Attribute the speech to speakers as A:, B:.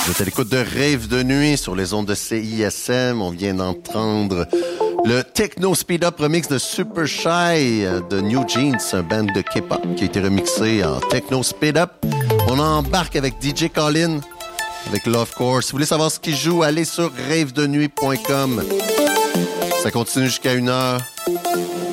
A: Vous êtes à l'écoute de Rêve de nuit sur les ondes de CISM. On vient d'entendre le Techno Speed Up remix de Super Shy de New Jeans, un band de K-pop qui a été remixé en Techno Speed Up. On embarque avec DJ Colin, avec Love Core. Si vous voulez savoir ce qu'il joue, allez sur rêvedenuit.com. Ça continue jusqu'à 1h.